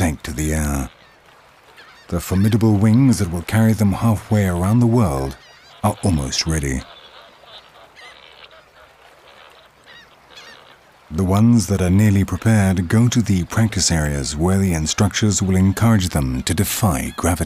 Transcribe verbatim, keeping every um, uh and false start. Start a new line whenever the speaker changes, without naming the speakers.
take to the air. The formidable wings that will carry them halfway around the world are almost ready. The ones that are nearly prepared go to the practice areas where the instructors will encourage them to defy gravity.